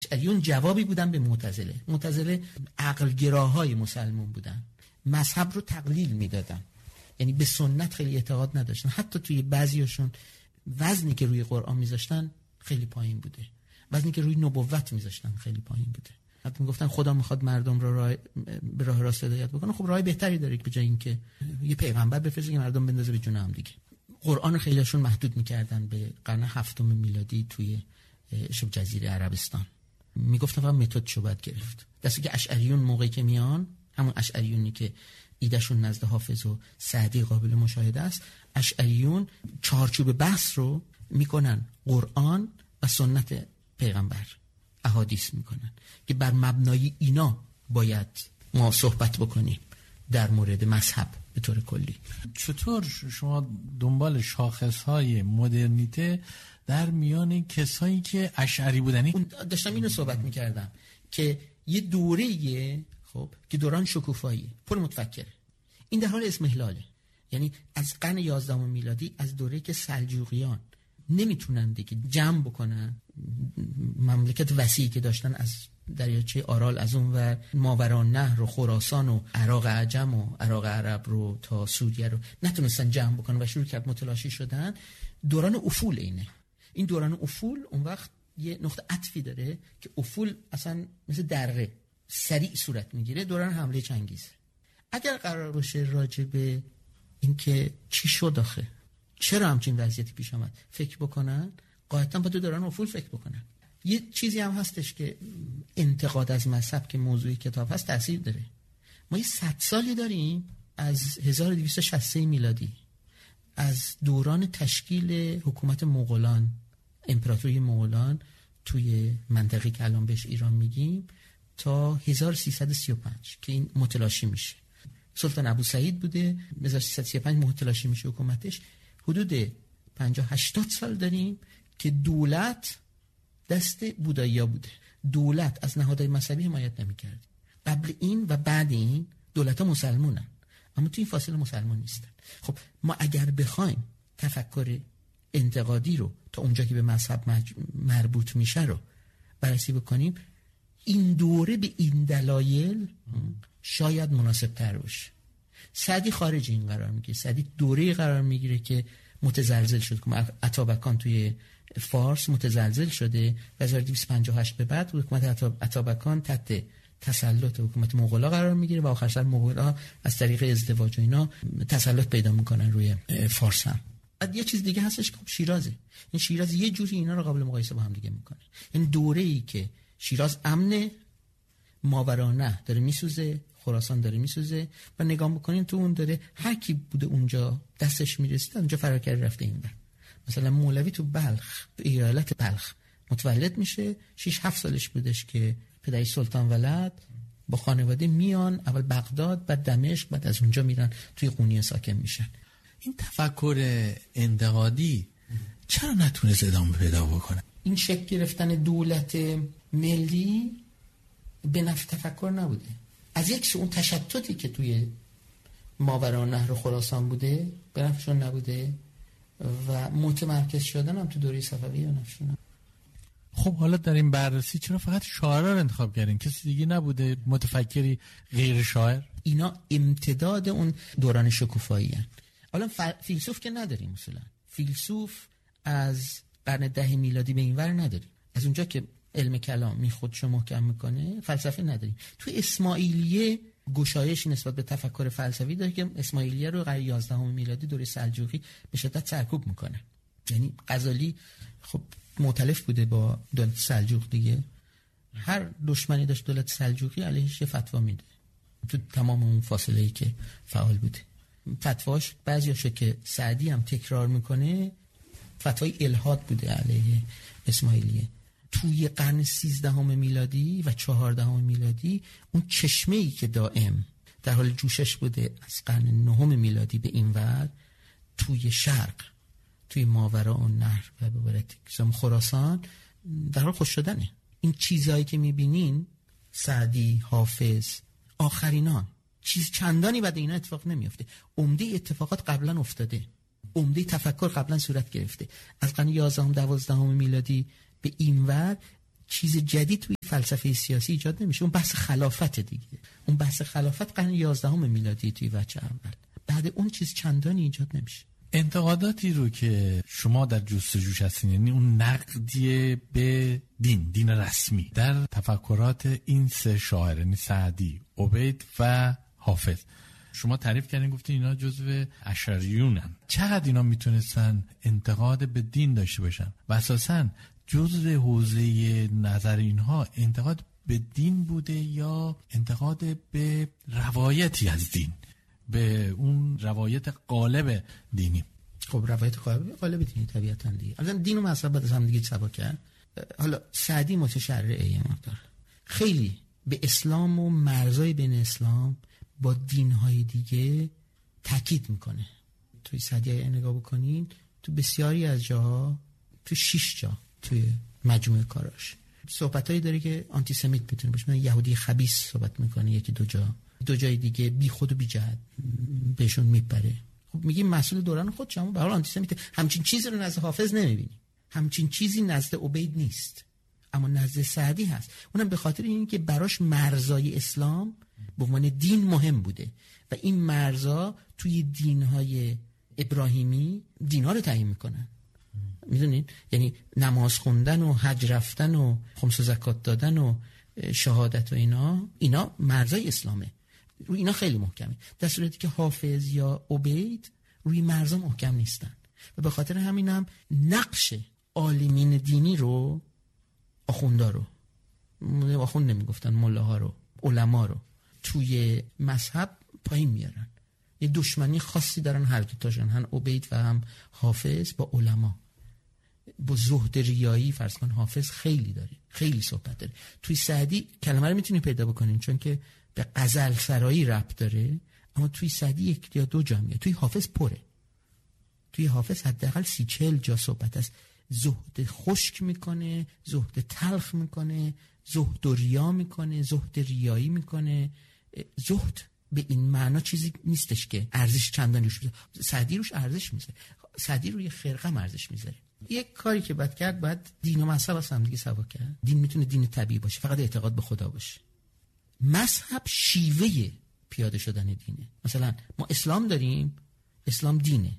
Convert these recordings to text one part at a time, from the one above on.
اشعریون جوابی بودن به معتزله عقلگراهای مسلمان بودن، مذهب رو تقلیل میدادن، یعنی به سنت خیلی اعتقاد نداشتن. حتی توی بعضیاشون وزنی که روی قرآن میذاشتن خیلی پایین بوده، وزنی که روی نبوت میذاشتن خیلی پایین بوده. حتی میگفتن خدا میخواد مردم رو به راه راست هدایت بکنه، خب راه بهتری داره که به جای اینکه یه پیغمبر بفرسته که مردم بندازه به جون هم دیگه. قرآن رو خیلیشون محدود میکردن به قرن 7 میلادی توی شبه جزیره عربستان. میگفتن فقط متد شو باید گرفت. دستی که اشعریون موقعی که میان، همون اشعریونی که ایدهشون نزد حافظ و سعدی قابل مشاهده است، اشعریون چارچوب بحث رو میکنن قرآن و سنت پیغمبر، احادیث میکنن که بر مبنای اینا باید ما صحبت بکنیم در مورد مذهب به طور کلی. چطور شما دنبال شاخصهای مدرنیته در میان کسایی که اشعری بودنی؟ داشتم اینو صحبت میکردم که یه دوره‌ایه خب که دوران شکوفایی پر متفکره، این در حال اسمحلاله. یعنی از قرن 11 میلادی، از دوره‌ای که سلجوقیان نمیتونن دیگه جمع بکنن مملکت وسیعی که داشتن از دریاچه آرال از اون و ماورالنهر و خراسان و عراق عجم و عراق عرب رو تا سوریه رو نتونستن جمع بکنن و شروع کرد متلاشی شدن. دوران افول اینه. این دوران افول اون وقت یه نقطه عطفی داره که افول اصلا مثل دره سریع صورت میگیره، دوران حمله چنگیزه. اگر قرار باشه راجع به اینکه چی شد آخه چرا همچین وضعیتی پیش آمد فکر بکنن، قاعدتاً با دوران افول فکر بکنن. یه چیزی هم هستش که انتقاد از مذهب که موضوعی کتاب هست تأثیر داره. ما یه 100 سالی داریم از 1263 میلادی، از دوران تشکیل حکومت مغولان، امپراتوری مغولان توی منطقه که الان بهش ایران میگیم، تا 1335 که این متلاشی میشه. سلطان ابوسعید بوده، 1335 متلاشی میشه حکومتش. حدود 50-80 سال داریم که دولت دست بودایی‌ها بوده، دولت از نهادهای مذهبی حمایت نمی‌کرد. قبل این و بعد این دولت‌ها مسلمانن، اما تو این فاصله مسلمان نیستن. خب ما اگر بخوایم تفکر انتقادی رو تا اونجا که به مذهب مربوط میشه رو بررسی بکنیم، این دوره به این دلایل شاید مناسب تر باشه. سعدی خارج این قرار میگیره، سعدی دوره قرار میگیره که متزلزل شد، که اتابکان توی فارس متزلزل شده و 1258 به بعد حکومت اتابکان تحت تسلط حکومت مغولا قرار میگیره و آخر سر مغولا از طریق ازدواج و اینا تسلط پیدا میکنن روی فارس هم. بعد یه چیز دیگه هستش که شیرازه. این شیراز یه جوری اینا رو قابل مقایسه با هم دیگه میکنه. این دوره‌ای که شیراز امنه، ماورانه داره میسوزه، خراسان داره میسوزه و نگاه بکنین تو اون داره هر کی بوده اونجا دستش میرسید اونجا فرار کرده رفته اینور. مثلا مولوی تو بلخ، تو ایالت بلخ متولد میشه، 6-7 سالش بودش که پدرش سلطان ولد با خانواده میان اول بغداد، بعد دمشق، بعد از اونجا میرن توی قونیه ساکن میشن. این تفکر انتقادی چرا نتونست ادامه پیدا بکنه؟ این شکل گرفتن دولت ملی به نفع تفکر نبوده. از یک سو اون تشتتی که توی ماورالنهر و خراسان بوده به نفعشون نبوده و متمرکز شدن هم تو دوره صفویه به نفعشون. خب حالا در این بررسی چرا فقط شاعرها رو انتخاب کردین؟ کسی دیگه نبوده متفکری غیر شاعر؟ اینا امتداد اون دوران شکوفایی هستند. حالا فیلسوف که نداریم اصولا. فیلسوف از قرن 10 میلادی به این ور نداریم. از اونجا که علم کلام می خودشو محکم میکنه فلسفه نداریم. تو اسماعیلیه گشایشی نسبت به تفکر فلسفی داره که اسماعیلیه رو قرن 11 میلادی دوره سلجوقی به شدت سرکوب میکنه. یعنی غزالی خب مؤتلف بوده با دولت سلجوق دیگه، هر دشمنی داشت دولت سلجوقی علیهش یه فتوا میده تو تمام اون فاصله‌ای که فعال بوده. فتواش بعضیاشه که سعدی هم تکرار میکنه فتوای الحاد بوده علیه اسماعیلیه. توی قرن 13 میلادی و 14 میلادی اون چشمه‌ای که دائم در حال جوشش بوده از قرن 9 میلادی به این ور توی شرق، توی ماوراءالنهر و به عبارت خراسان در حال خوش شدنه. این چیزهایی که میبینین سعدی، حافظ، آخرینان، چیز چندانی بعد اینا اتفاق نمیفته. عمده اتفاقات قبلا افتاده، عمده تفکر قبلا صورت گرفته. از قرن 11 12 میلادی به اینور چیز جدید توی فلسفه سیاسی ایجاد نمیشه. اون بحث خلافت دیگه، اون بحث خلافت قرن 11 میلادی توی وجه اول. بعد اون چیز چندانی ایجاد نمیشه. انتقاداتی رو که شما در جستجوش هستین، یعنی اون نقدی به دین رسمی در تفکرات این سه شاعر، یعنی سعدی، عبید و حافظ، شما تعریف کردین گفتین اینا جزو اشعریونن. چقدر اینا میتونستن انتقاد به دین داشته باشن و اساساً جزء حوزه نظر اینها انتقاد به دین بوده یا انتقاد به روایتی از دین، به اون روایت غالب دینی؟ خب روایت غالب دینی طبیعتاً دیگه. الان دین و مذهب باید از هم دیگه سوا کرد. حالا سعدی متشرعه یه مقدار، خیلی به اسلام و مرزای بین اسلام با دین‌های دیگه تاکید میکنه. توی سعدی نگاه بکنین، تو بسیاری از جاها، تو 6 جا توی مجموعه کاراش صحبتایی داره که آنتی سمیت میتونه باشه. من یهودی خبیث صحبت میکنه، یکی دو جای دیگه بی خود و بی جهت بهشون میپره. خب میگیم مسئول دوران خودش، اما به هر حال آنتی سمیت. همچین چیزی رو نزد حافظ نمیبینی، همچین چیزی نزد عبید نیست، اما نزد سعدی هست. اونم به خاطر اینه که براش مرزای اسلام به عنوان دین مهم بوده و این مرزا توی دین‌های ابراهیمی دین‌ها رو تعیین میکنن. میدونید، یعنی نماز خوندن و حج رفتن و خمس و زکات دادن و شهادت و اینا مرزای اسلامه، روی اینا خیلی محکمه، در صورتی که حافظ یا عبید روی مرزا محکم نیستن. و به خاطر همینم نقش عالمین دینی رو، آخوندا رو، آخوند نمیگفتن، ملاها رو، علما رو توی مذهب پایین میارن. یه دشمنی خاصی دارن هر دوتاشون، هم عبید و هم حافظ، با علما، با زهد ریایی. فرض کن حافظ خیلی داره، خیلی صحبت داره. توی سعدی کلمه رو میتونی پیدا بکنین چون که به غزل سرایی ربط داره، اما توی سعدی 1 یا 2 جا میاد. توی حافظ پره، توی حافظ حداقل 30-40 جا صحبت است. زهد خشک میکنه، زهد تلخ میکنه، زهد و ریا میکنه، زهد ریایی میکنه. زهد به این معنا چیزی نیستش که ارزش چندان روش میذاره. سعدی روش ارزش میذاره، سعدی روی خرقه ارزش میذاره. یک کاری که باید کرد، باید دین و مذهب از هم دیگه سوا کرد. دین میتونه دین طبیعی باشه، فقط اعتقاد به خدا باشه. مذهب شیوه پیاده شدن دینه. مثلا ما اسلام داریم، اسلام دینه.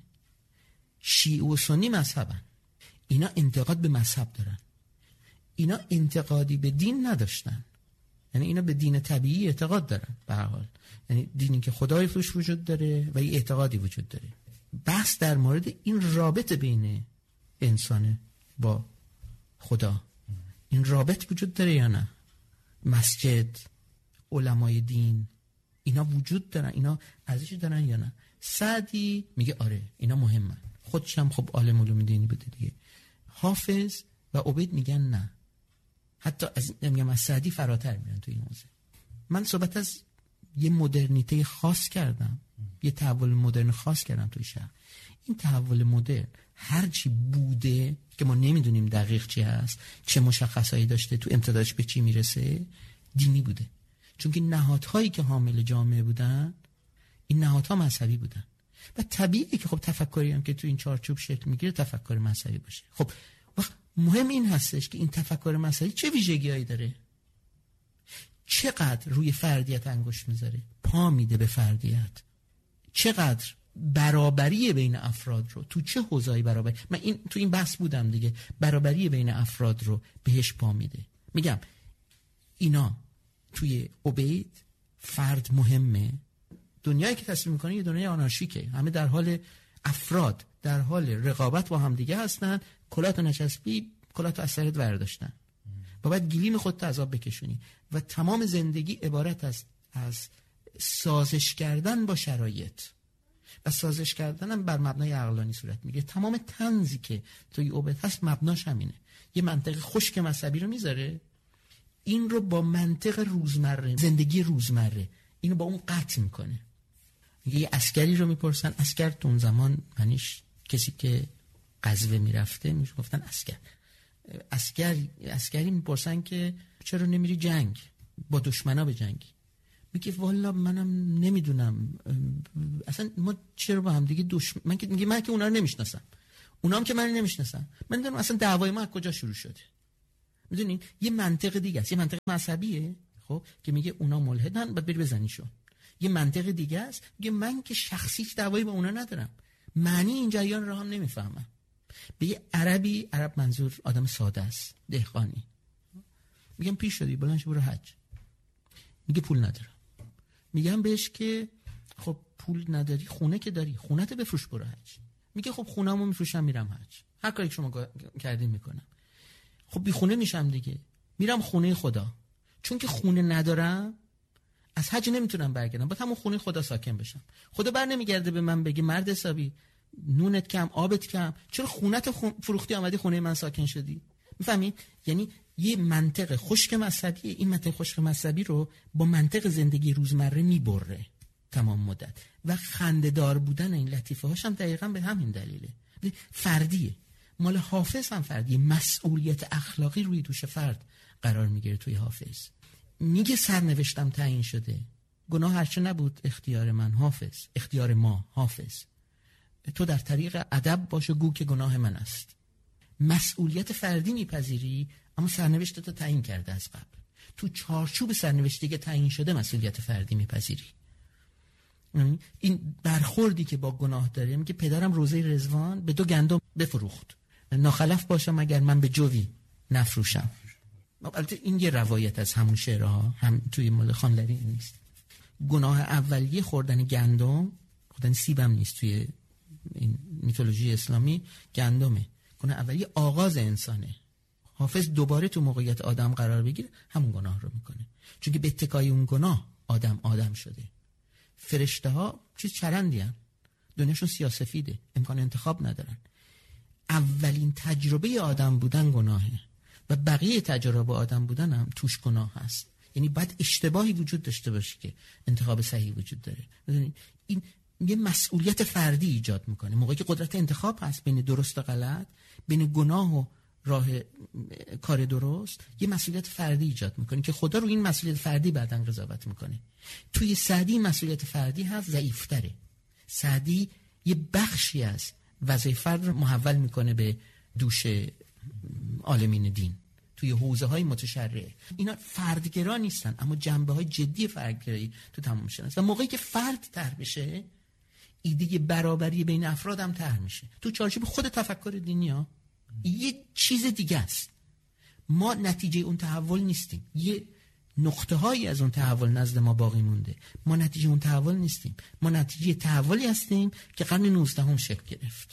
شیعه و سنی مذهبن، اینا انتقاد به مذهب دارن، اینا انتقادی به دین نداشتن. یعنی اینا به دین طبیعی اعتقاد دارن به هر حال، یعنی دینی که خدای توش وجود داره و یه اعتقادی وجود داره. بحث در مورد این رابطه بین انسان با خدا، این رابطه وجود داره یا نه؟ مسجد، علمای دین، اینا وجود دارن، اینا ارزش دارن یا نه؟ سعدی میگه آره اینا مهمن، خودش هم خب عالم علوم دینی بوده دیگه. حافظ و عبید میگن نه، حتی از سعدی فراتر میرن توی این موضوع. من صحبت از یه مدرنیته خاص کردم، یه تحول مدرن خاص کردم توی شهر. این تحول مدرن هرچی بوده که ما نمیدونیم دقیق چی هست، چه مشخصایی داشته، تو امتدادش به چی میرسه، دینی بوده. چون که نهادهایی که حامل جامعه بودن، این نهادها مذهبی بودن و طبیعیه که خب تفکری هم که تو این چارچوب شکل میگیره تفکر مذهبی باشه. خب وقت مهم این هستش که این تفکر مذهبی چه ویژگی‌هایی داره، چقدر روی فردیت انگشت میذاره، پا میده به فردیت، چقدر برابری بین افراد رو، تو چه حوزه‌ای برابری، من این تو این بحث بودم دیگه، برابری بین افراد رو بهش پا میده. میگم اینا توی عبید فرد مهمه. دنیایی که تصمیم میکنه یه دنیای آنارشیکه، همه در حال، افراد در حال رقابت با هم دیگه هستن، کلات نچسبی، کلات از سرت برداشتن و بعد گلیم خودت عذاب بکشونی و تمام زندگی عبارت است از سازش کردن با شرایط و سازش کردن هم بر مبنای عقلانی صورت میگیره. تمام طنزی که توی عبید هست مبناش همینه. یه منطق خشک مذهبی رو میذاره، این رو با منطق روزمره، زندگی روزمره، اینو با اون قطع میکنه. یه عسکری رو میپرسن، عسکر تو اون زمان معنیش کسی که غزوه میرفته میشه گفتن عسکری میپرسن که چرا نمیری جنگ، با دشمنا به جنگی؟ میگه والا منم نمیدونم، اصلا ما چرا با هم دیگه من که اونا رو نمیشناسم، اونا هم که من نمیشناسم، من نمیدونم اصلا دعوای ما از کجا شروع شده. میدونین یه منطق دیگه است، یه منطق مذهبیه خب که میگه اونا ملحدن بعد بری بزنیشون. یه منطق دیگه است میگه من که شخصی دعوایی با اونا ندارم، معنی این جریان رو هم نمیفهمم. به یه عربی، عرب منظور آدم ساده است، دهقانی، میگم پیش شدی بلند شو برو حج، میگه پول ندارم. میگم بهش که خب پول نداری، خونه که داری، خونه‌ت بفروش برو حج. میگه خب خونه‌مو میفروشم میرم حج، هر کاری که شما کردین میکنم. خب بی خونه میشم دیگه، میرم خونه خدا، چون که خونه ندارم از حج نمیتونم برگردم، باید همون خونه خدا ساکن بشم. خدا بر نمیگرده به من بگه مرد حسابی نونت کم آبت کم، چرا خونت فروختی آمدی خونه من ساکن شدی؟ میفهمی؟ یعنی یه منطق خشک مذهبی، این منطق خشک مذهبی رو با منطق زندگی روزمره میبره تمام مدت و خنده‌دار بودن این لطیفه هاش هم دقیقاً به همین دلیله. فردیه، مال حافظ هم فردیه، مسئولیت اخلاقی روی دوش فرد قرار میگیره توی حافظ. میگه سرنوشتم تعیین شده، گناه هرچه نبود اختیار من حافظ، اختیار ما حافظ، تو در طریق ادب باشه گو که گناه من است. مسئولیت فردی میپذیری اما سرنوشت تو تعیین کرده از قبل، تو چارچوب سرنوشتی که تعیین شده مسئولیت فردی میپذیری. این برخوردی که با گناه داره، میگه پدرم روزه رضوان به 2 گندم بفروخت، ناخلف باشم اگر من به جوی نفروشم. البته این یه روایت از همون شعرها، هم توی مال خانلری نیست. گناه اولیه خوردن گندم، خوردن سیبم نیست، توی این میتولوژی اسلامی گندمه. گناه اولیه آغاز انسانه. حافظ دوباره تو موقعیت آدم قرار بگیره همون گناه رو میکنه، چون که به اتکای اون گناه آدم شده. فرشته ها چیز چرندی هن، دنیاشون سیاه‌سفیده، امکان انتخاب ندارن. اولین تجربه آدم بودن گناهه و بقیه تجربه آدم بودن هم توش گناه هست. یعنی باید اشتباهی وجود داشته باشه که انتخاب صحیح وجود داره. این یه مسئولیت فردی ایجاد میکنه. موقعی که قدرت انتخاب هست بین درست و غلط، بین گناه و راه کار درست، یه مسئولیت فردی ایجاد میکنه که خدا رو این مسئولیت فردی بعداً قضاوت میکنه. توی سعدی مسئولیت فردی هست ضعیف‌تره. سعدی یه بخشی از وظایف فرد رو محول میکنه به دوش عالمین دین توی حوزه‌های متشرعه. اینا فردگرا نیستن اما جنبه‌های جدی فردگرایی تو تمام میشن و موقعی که فرد طرح بشه، ایده برابری بین افراد هم طرح میشه. تو چارچوب خود تفکر دینی ها یه چیز دیگه است. ما نتیجه اون تحول نیستیم، یه نقطه هایی از اون تحول نزد ما باقی مونده. ما نتیجه اون تحول نیستیم، ما نتیجه تحولی هستیم که قرن 19 هم شکل گرفت.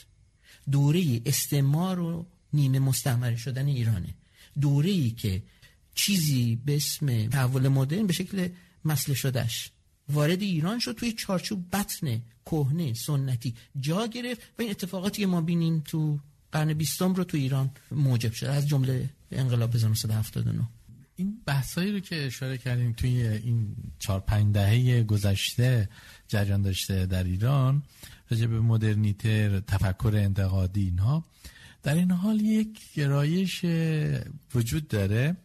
دوره استعمار و نیمه مستعمره شدن ایرانه، دوره‌ای که چیزی به اسم تحول مدرن به شکل مسئله شدهش وارد ایران شد، توی چارچوب بطن کهنه سنتی جا گرفت و این اتفاقاتی که ما بینیم تو قرن 20 رو تو ایران موجب شد، از جمله انقلاب 1979. این بحثایی رو که اشاره کردیم توی این 4-5 دهه گذشته جریان داشته در ایران راجع به مدرنیته، تفکر انتقادی، اینها در این حال یک گرایش وجود داره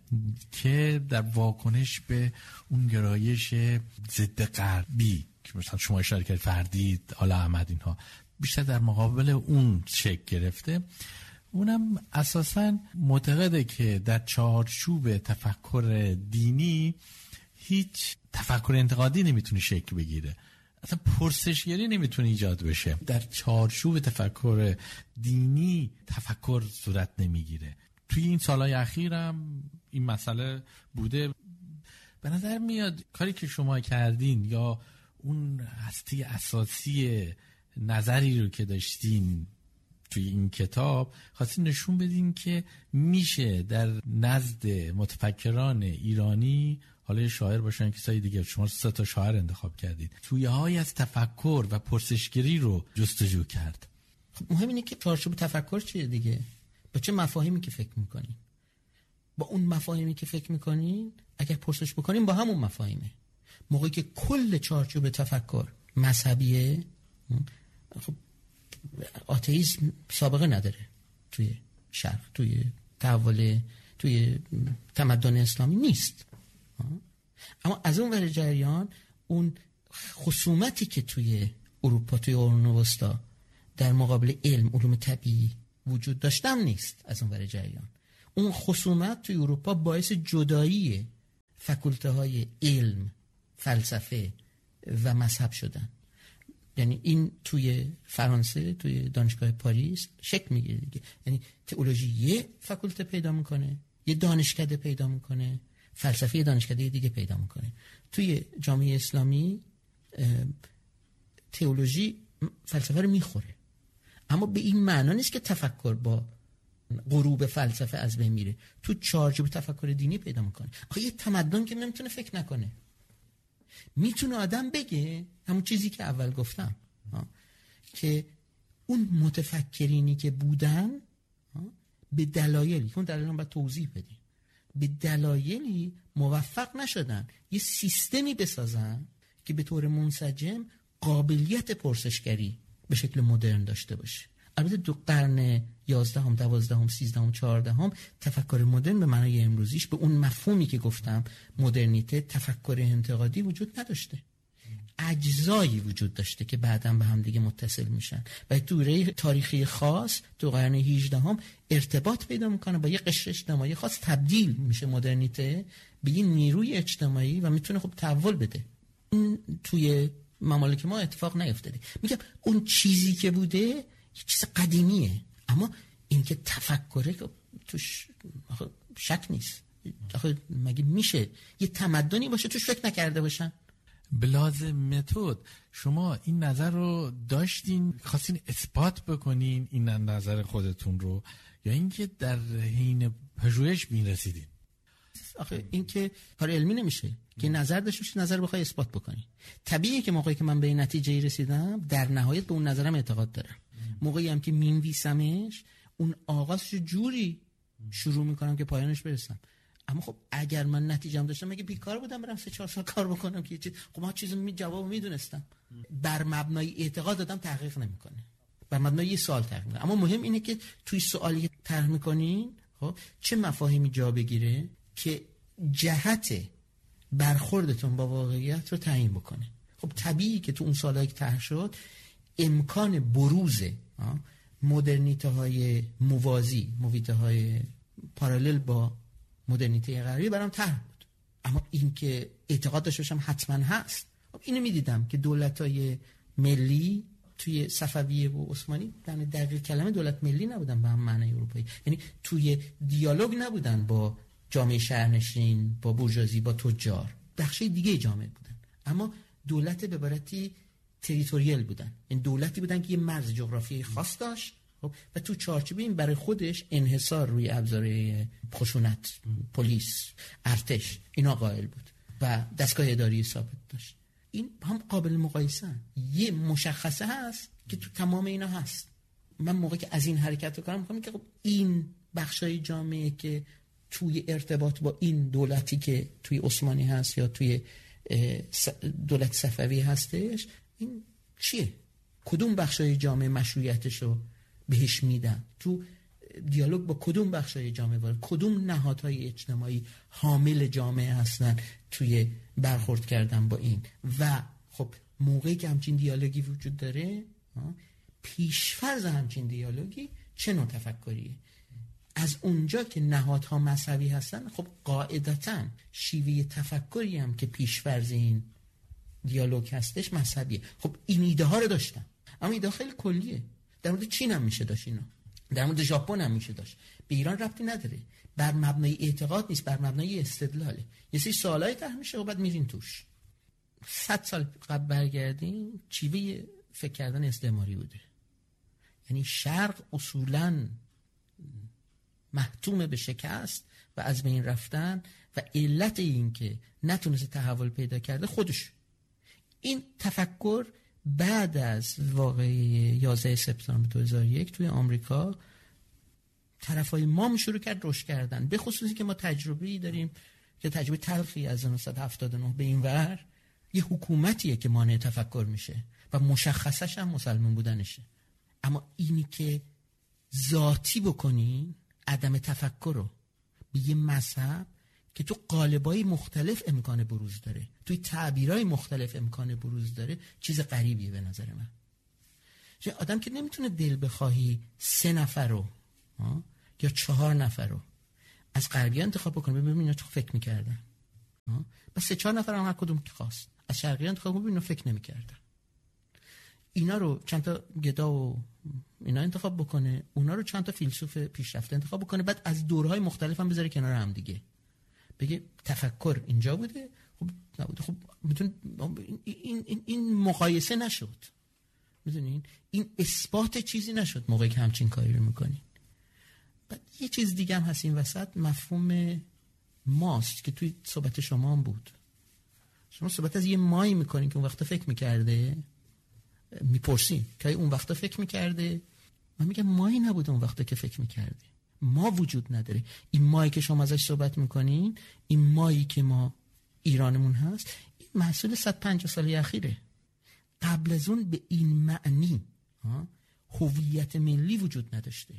که در واکنش به اون گرایش ضد غربی که مثلا شما اشاره کردید، فردی، آل احمد، اینها بیشتر در مقابل اون شکل گرفته. اونم اساساً معتقده که در چارچوب تفکر دینی هیچ تفکر انتقادی نمیتونه شکل بگیره، اصلا پرسشگری نمیتونه ایجاد بشه. در چارچوب تفکر دینی تفکر صورت نمیگیره. توی این سالهای اخیرم این مسئله بوده. به نظر میاد کاری که شما کردین یا اون هسته اساسی نظری رو که داشتین توی این کتاب خواستین نشون بدین که میشه در نزد متفکران ایرانی، حالا شاعر باشن کسای دیگه، شما 3 تا شاعر انتخاب کردید، تویه‌های از تفکر و پرسشگری رو جستجو کرد. خب مهم اینه که چارچوب تفکر چیه دیگه، با چه مفاهیمی که فکر میکنین، با اون مفاهیمی که فکر میکنین اگر پرسش بکنین با همون مفاهیمه. موقعی که کل چارچوب تفکر مذهبیه، خب آتئیسم سابقه نداره توی شرق، توی تحول، توی تمدن اسلامی نیست. اما از اون ور جریان اون خصومتی که توی اروپا، توی قرون وسطا در مقابل علم، علوم طبیعی وجود داشتم نیست. از اون ور جریان اون خصومت تو اروپا باعث جدایی فکولته های علم، فلسفه و مذهب شدن. یعنی این توی فرانسه، توی دانشگاه پاریس شکل میگیره دیگه. یعنی تئولوژی یه فکولته پیدا میکنه، یه دانشکده پیدا میکنه، فلسفه دانشکده دیگه پیدا میکنه. توی جامعه اسلامی تئولوژی فلسفه رو میخوره، اما به این معنا نیست که تفکر با غروب فلسفه از بین میره. تو چارچوب تفکر دینی پیدا میکنه. آخه یه تمدن که نمیتونه فکر نکنه، میتونه آدم بگه همون چیزی که اول گفتم که اون متفکرینی که بودن به دلایلی که اون دلایل هم باید توضیح بدیم، به دلایلی موفق نشدن یه سیستمی بسازن که به طور منسجم قابلیت پرسشگری به شکل مدرن داشته باشه. البته دو قرن 11ام، 12ام، 13ام، 14ام تفکر مدرن به معنای امروزیش به اون مفهومی که گفتم مدرنیته، تفکر انتقادی وجود نداشته. اجزایی وجود داشته که بعداً به هم دیگه متصل میشن و دوره تاریخی خاص تو قرن 18ام ارتباط پیدا میکنه با یه قشر اجتماعی خاص، تبدیل میشه مدرنیته به یه نیروی اجتماعی و میتونه خب تحول بده. این توی ممالک ما اتفاق نیفتاده. میگم اون چیزی که بوده یه چیز قدیمیه، اما این که تفکره توش شک نیست. مگه میشه یه تمدنی باشه توش فکر نکرده باشن؟ بلاز متد شما این نظر رو داشتین، خواستین اثبات بکنین این نظر خودتون رو، یا اینکه در حین پژوهش میرسیدین؟ آخه این که کار علمی نمیشه که نظر داشته باشی نظر بخوای اثبات بکنی. طبیعیه که موقعی که من به این نتیجه رسیدم در نهایت به اون نظرم اعتقاد دارم. موقعی هم که مینویسمش اون آغازش جوری شروع میکنم که پایانش برسم. اما خب اگر من نتیجه‌ام داشتم مگه بیکار بودم برم 3-4 سال کار بکنم که خب ما چیزو جواب میدونستم. بر مبنای اعتقاد دادم تحقیق نمیکنه، بر مبنای یه سوال تحقیق میکنه. اما مهم اینه که توی سوالی طرح میکنین خب چه مفاهیمی جا بگیره که جهت برخوردتون با واقعیت رو تعیین بکنه. خب طبیعی که تو اون سوالایی که طرح شد امکان بروز مدرنیته های موازی، مویته های پارالل با مدرنیته غربی برام طرح بود. اما این که اعتقاد داشته باشم حتما هست. خب اینو میدیدم که دولت‌های ملی توی صفویه و عثمانی در دقیق کلمه دولت ملی نبودن به هم معنای اروپایی، یعنی توی دیالوگ نبودن با جامعه شهرنشین، با بورژوازی، با تجار، بخشی دیگه جامعه بودن، اما دولت به عبارتی تریتوریال بودن. این دولتی بودن که یه مرز جغرافیایی خاص داشت و تو چارچوب این برای خودش انحصار روی ابزار خشونت، پلیس، ارتش اینا قائل بود و دستگاه اداری ثابت داشت. این هم قابل مقایسه. یه مشخصه هست که تو تمام اینا هست. من موقعی که از این حرکت رو کنم که خب این بخشای جامعه که توی ارتباط با این دولتی که توی عثمانی هست یا توی دولت صفوی هستش، این چیه؟ کدوم بخشای جامعه مشروعیتش رو بهش میدن؟ تو دیالوگ با کدوم بخشای جامعه وارد، کدوم نهادهای اجتماعی حامل جامعه هستن توی برخورد کردن با این؟ و خب موقعی که همچین دیالوگی وجود داره، پیشفرض همچین دیالوگی چه نوع تفکریه؟ از اونجا که نهادها مذهبی هستن، خب قاعدتاً شیوه تفکری هم که پیشفرض این دیالوگ هستش مذهبیه. خب این ایده ها رو داشتن، اما ایده خیلی کلیه. در مورد چین هم میشه داشت اینا، در مورد ژاپن هم میشه داشت، به ایران ربطی نداره. بر مبنای اعتقاد نیست، بر مبنای استدلاله. یه سری سوالای طرح میشه و بعد میرین توش. 100 سال قبل برگردیم چیوه فکر کردن استعماری بوده. یعنی شرق اصولاً محتوم به شکست و از بین رفتن و علت این که نتونسته تحول پیدا کرده خودش. این تفکر بعد از واقعه 11 سپتامبر 2001 توی آمریکا طرفای ما شروع کرد رشد کردن، به خصوصی که ما تجربه‌ای داریم که تجربه تلخی از 1979 به این ور یه حکومتیه که مانع تفکر میشه و مشخصش هم مسلمان بودنشه. اما اینی که ذاتی بکنین عدم تفکر رو به یه مذهب که تو قالب‌های مختلف امکان بروز داره، توی تعبیرهای مختلف امکان بروز داره، چیز غریبیه به نظر من. چه آدم که نمیتونه دل بخواهی 3 نفر رو یا 4 نفر رو از غربی‌ها انتخاب بکنه ببین اینا چه فکر می‌کردن. بس 3-4 نفر هم هر کدوم که خواست از شرقی‌ها انتخاب ببین اینا فکر نمی‌کردن. اینا رو چند تا گدا و اینا انتخاب بکنه، اونا رو چند تا فیلسوف پیشرفته انتخاب بکنه، بعد از دورهای مختلف هم بذاره کنار هم دیگه. بگه تفکر اینجا بوده، خب نبوده. خب میتون این مقایسه نشد. میدونین این اثبات چیزی نشد موقعی که همچین کاری رو میکنین. بعد یه چیز دیگه هم هست این وسط، مفهوم ماست که توی صحبت شما هم بود. شما صحبت از یه مایی میکنین که اون وقتا فکر میکرده، میپرسین که اون وقتا فکر میکرده. من میگم مایی نبود اون وقتا که فکر میکرده، ما وجود نداره. این مایی که شما ازش صحبت میکنین، این مایی که ما ایرانمون هست، این محصول 150 سال اخیره. قبل از اون به این معنی هویت ملی وجود نداشته.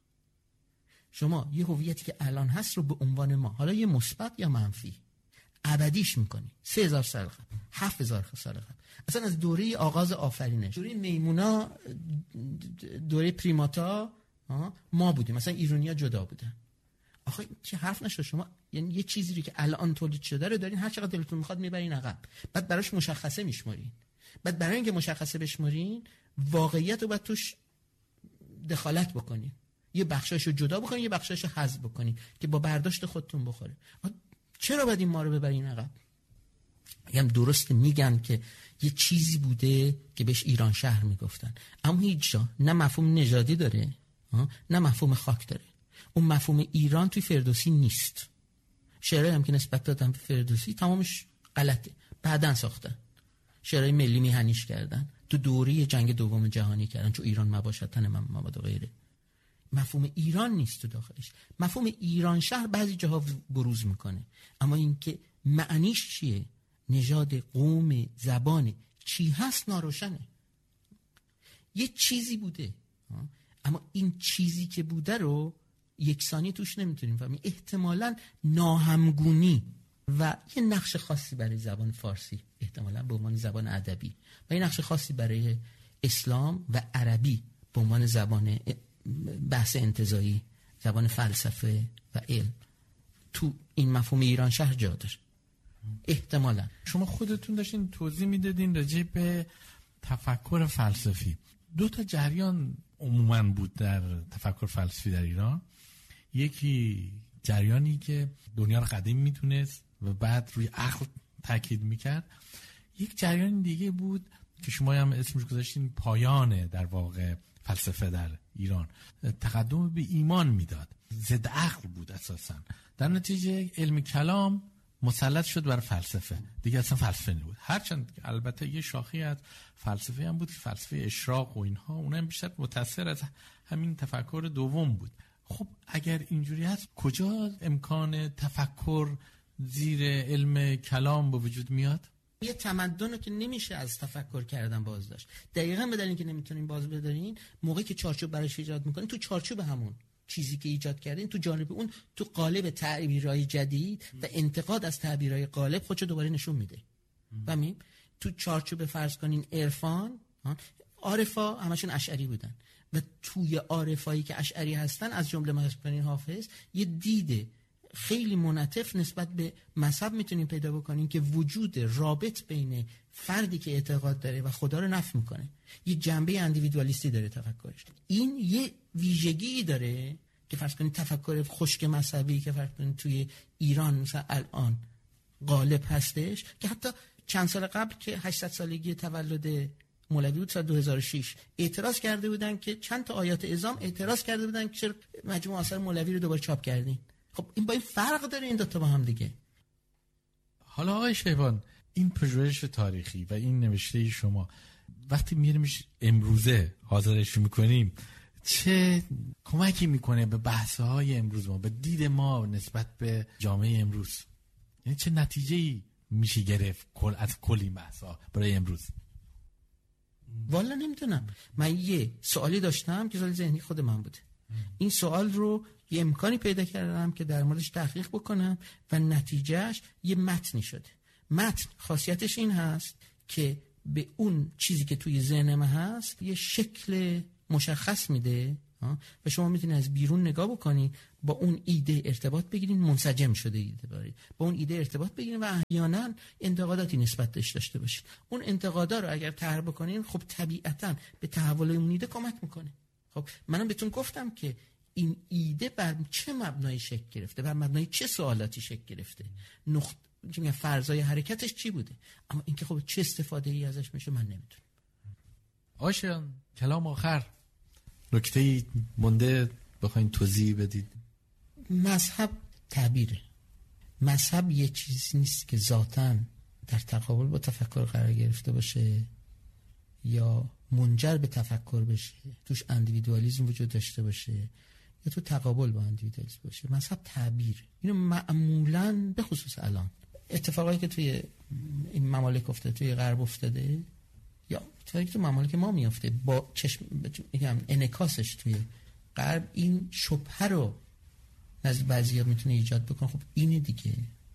شما یه هویتی که الان هست رو به عنوان ما، حالا یه مثبت یا منفی، ابدیش میکنی. 3000 سال قبل، 7000 سال قبل، اصلا از دوره آغاز آفرینش، دوره میمونا، دوره پریماتا، ما بودیم. مثلا ایرانی‌ها جدا بودن. آخه چه حرف نشه شما، یعنی یه چیزی رو که الان تولید شده رو دارین، هر چقدر دلتون میخواد میبرین عقب، بعد براش مشخصه میشمارین. بعد برای اینکه مشخصه بشمارین، واقعیت رو باید توش دخالت بکنین، یه بخشاشو جدا بکنین، یه بخشاشو حذف بکنین که با برداشت خودتون بخوره. چرا باید این ما رو ببرین عقب؟ هم درست میگن که یه چیزی بوده که بهش ایران شهر میگفتن، اما هیچ جا نه مفهوم نژادی داره نه مفهوم خاک داره. اون مفهوم ایران توی فردوسی نیست. شعرهایی هم که نسبت دادن به فردوسی تمامش غلطه، بعدن ساختن. شعرهای ملی میهنیش کردن، تو دوره جنگ دوم جهانی کردن، چون ایران مباشد تن محمد و غیره. مفهوم ایران نیست تو داخلش. مفهوم ایران شهر بعضی جاها بروز میکنه، اما اینکه معنیش چیه، نژاد، قوم، زبان چی هست ناروشنه. یه چیزی بوده، اما این چیزی که بوده رو یکسانی توش نمیتونیم فهمیم. احتمالاً ناهمگونی و یه نقش خاصی برای زبان فارسی، احتمالاً به عنوان زبان ادبی، و یه نقش خاصی برای اسلام و عربی به عنوان زبان بحث انتزاعی، زبان فلسفه و علم، تو این مفهوم ایران شهر جا داره. احتمالاً شما خودتون داشتین توضیح میدادین راجع به تفکر فلسفی. 2 تا جریان عموماً بود در تفکر فلسفی در ایران. یکی جریانی که دنیا رو قدیم میتونست و بعد روی عقل تاکید میکرد. یک جریان دیگه بود که شما هم اسمش گذاشتین پایان در واقع فلسفه در ایران، تقدم به ایمان میداد، ضد عقل بود اساساً. در نتیجه علم کلام مسلط شد بر فلسفه، دیگه اصلا فلسفه نبود. هرچند البته یه شاخی از فلسفه هم بود که فلسفه اشراق و اینها، اونها هم بیشتر متأثر از همین تفکر دوم بود. خب اگر اینجوری هست، کجا امکان تفکر زیر علم کلام به وجود میاد؟ یه تمدن رو که نمیشه از تفکر کردن باز داشت. دقیقاً به دلیلی که نمیتونین باز بدارین، موقعی که چارچوب براش ایجاد میکنین، تو چارچوب همون چیزی که ایجاد کردین، تو جانب اون، تو قالب تعبیرهای جدید و انتقاد از تعبیرهای قالب خودشو دوباره نشون میده. فهمیم؟ تو چارچوب فرض کنین عرفان، عارفا همشون اشعری بودن و توی عارفایی که اشعری هستن، از جمله مثلا حافظ، یه دیده خیلی منعطف نسبت به مذهب میتونین پیدا بکنین که وجود رابط بین فردی که اعتقاد داره و خدا رو نفی میکنه. یه جنبه اندیویدوالیستی داره تفکرش. این یه ویژگی داره که فرض کنید تفکر خشک مذهبی که فرض کنید توی ایران مثلا الان غالب هستش، که حتی چند سال قبل که 800 سالگی تولد مولوی بود، سال 2006 اعتراض کرده بودن که چند تا آیات اعظام اعتراض کرده بودن که چرا مجموع آثار مولوی رو دوباره چاپ کردین. خب این با این فرق داره این دوتا با هم دیگه. حالا آقای شیبان، این پژوهش تاریخی و این نوشته شما وقتی میریمش امروزه حاضرش میکنیم، چه کمکی میکنه به بحث‌های امروز ما، به دید ما نسبت به جامعه امروز؟ یعنی چه نتیجه‌ای میشه گرفت از کل این بحث‌ها برای امروز؟ والا نمیدونم. من یه سوالی داشتم که سوال ذهنی خود من بوده. این سوال رو یه امکانی پیدا کردم که در موردش تحقیق بکنم و نتیجهش یه متنی شده. متن خاصیتش این هست که به اون چیزی که توی ذهن من هست یه شکل مشخص میده و شما میتونید از بیرون نگاه بکنید، با اون ایده ارتباط بگیرید، منسجم شده ایده دارید، با اون ایده ارتباط بگیرید و احیانا انتقاداتی نسبت بهش داشته باشید. اون انتقادا رو اگر طرح بکنین خب طبیعتاً به تحول اون ایده کمک میکنه. خب منم بهتون گفتم که این ایده بر چه مبنایی شکل گرفته، بر مبنای چه سوالاتی شکل گرفته، فرضای حرکتش چی بوده، اما اینکه خب چه استفاده ای ازش میشه من نمیدونم. آشان کلام آخر نکته‌ای مونده بخواین توضیح بدید؟ مذهب تعبیره. مذهب یه چیزی نیست که ذاتاً در تقابل با تفکر قرار گرفته باشه یا منجر به تفکر بشه، توش اندیویدوالیسم وجود داشته باشه یا تو تقابل با اندیویدوالیسم باشه. مذهب تعبیر. اینو معمولاً به خصوص الان اتفاقایی که توی این ممالک افتاده، توی غرب افتاده یا اتفاقی که تو ممالک ما میفته، با چشم انعکاسش توی غرب این شبهه رو نزد بعضیا میتونه ایجاد بکنه. خب اینه دیگه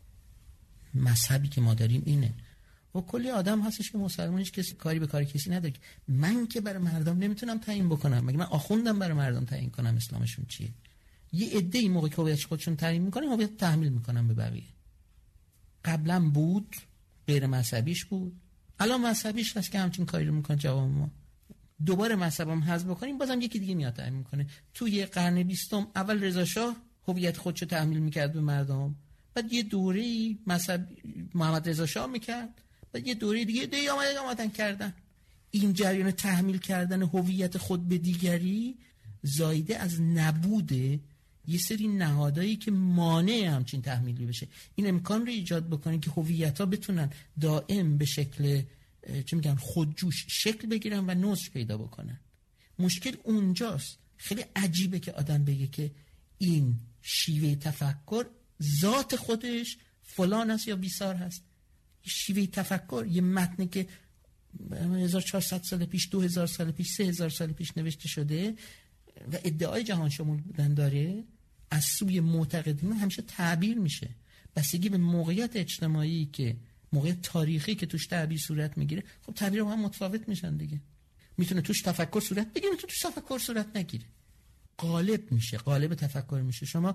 مذهبی که ما داریم اینه. و کلی آدم هستش که مسلمانش کسی کاری به کار کسی نداره. من که برای مردم نمیتونم تعیین بکنم، مگه من آخوندم برای مردم تعیین کنم اسلامشون چیه؟ یه عده این موقع که هویت خودشون تعیین میکنن هویت تحمیل میکنن به بقیه. قبلا بود غیر مذهبیش بود، الان مذهبیش هست که همچین کاری رو میکنه. جواب ما دوباره مذهبم حذف بکنیم بازم یکی دیگه میاد تعیین میکنه. توی قرن 20 اول رضا شاه هویت خودشو تحمیل میکرد به مردم، بعد یه دوره‌ای مذهب محمد رضا شاه میکرد، بعد یه دوره دیگه آمدن کردن. این جریان تحمیل کردن هویت خود به دیگری زایده از نبود یه سری نهادایی که مانع همچین تحمیلی بشه. این امکان رو ایجاد بکنه که هویت‌ها بتونن دائم به شکل خودجوش شکل بگیرن و نضج پیدا بکنن. مشکل اونجاست. خیلی عجیبه که آدم بگه که این شیوه تفکر ذات خودش فلان است یا بیسار هست. شیوه تفکر یه متنی که 1400 سال پیش، 2000 سال پیش، 3000 سال پیش نوشته شده و ادعای جهان شمول بودن داره، از سوی معتقدین همیشه تعبیر میشه. بستگی به موقعیت اجتماعی که موقعیت تاریخی که توش تعبیر صورت میگیره، خب تعبیر هم متفاوت میشن دیگه. میتونه توش تفکر صورت بگیره، میتونه توش تفکر صورت نگیره. غالب میشه، غالب تفکر میشه. شما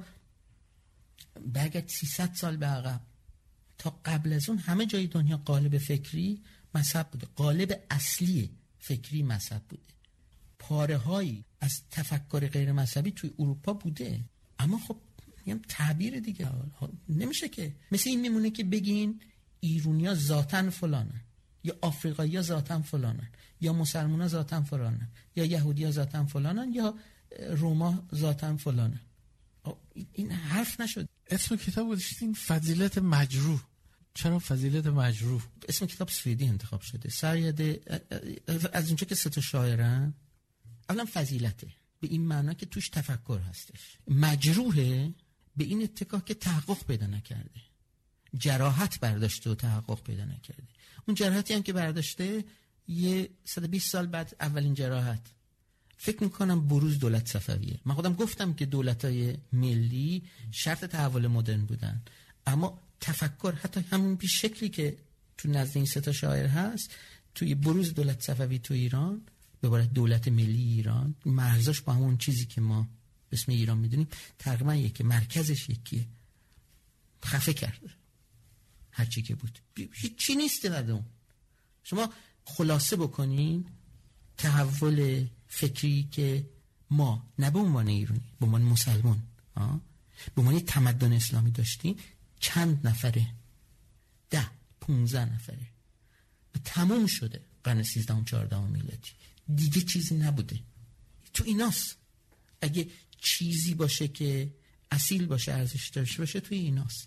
برگرد 300 سال به عقب، تا قبل از اون همه جای دنیا قالب فکری مذهب بوده. قالب اصلی فکری مذهب بوده. پاره‌هایی از تفکر غیر مذهبی توی اروپا بوده، اما خب میگم تعبیر دیگه نمیشه که. مثل این میمونه که بگین ایرونیا ذاتن فلانن، یا آفریقایی‌ها ذاتن فلانن، یا مسلمان‌ها ذاتن فلانن، یا یهودی‌ها ذاتن فلانن، یا روما ذاتن فلانن. این حرف نشد. اسم کتاب گذاشتین فضیلت مجروح. چرا فضیلت مجروح؟ اسم کتاب سوئدی انتخاب شده. سریده از اونجا که 3 شاعرن. اولا فضیلته به این معنا که توش تفکر هستش. مجروحه به این اتکا که تحقق پیدا نکرده، جراحت برداشته و تحقق پیدا نکرده. اون جراحتی هم که برداشته یه 120 سال بعد اولین جراحت، فکر میکنم بروز دولت صفویه. من خودم گفتم که دولت‌های ملی شرط تحول مدرن بودن، اما تفکر حتی همون به شکلی که تو نزد این 3 شاعر هست، توی بروز دولت صفوی تو ایران، به عبارت دولت ملی ایران، مرزاش با همون چیزی که ما اسم ایران میدونیم تقریبا یکی، مرکزش یکیه. خفه کرده هرچی که بود، هیچی نیست در اون. شما خلاصه بکنین تحول فکری که ما نه به عنوان ایرانی، به عنوان مسلمان، به عنوان تمدن اسلامی داشتیم، چند نفره؟ 10-15 نفره و تموم شده. قرن 13-14 میلادی دیگه چیزی نبوده. تو ایناست. اگه چیزی باشه که اصیل باشه، ارزش داشته باشه، توی ایناست.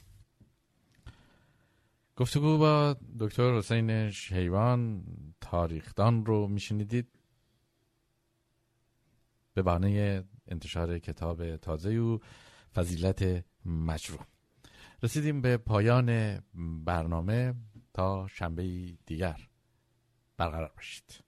گفتگو با دکتر حسین شیوان تاریخدان رو میشنیدید به بهانه انتشار کتاب تازه او فضیلت مجروح. رسیدیم به پایان برنامه. تا شنبه دیگر برقرار باشید.